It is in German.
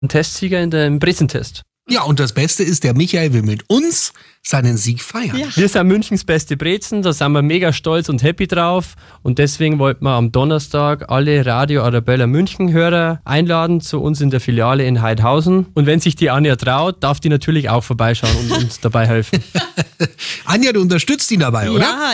Ein Testsieger im Brizentest. Ja, und das Beste ist, der Michael will mit uns seinen Sieg feiern. Ja. Wir sind Münchens beste Brezen, da sind wir mega stolz und happy drauf. Und deswegen wollten wir am Donnerstag alle Radio Arabella München-Hörer einladen zu uns in der Filiale in Heidhausen. Und wenn sich die Anja traut, darf die natürlich auch vorbeischauen und uns dabei helfen. Anja, du unterstützt ihn dabei, oder? Ja,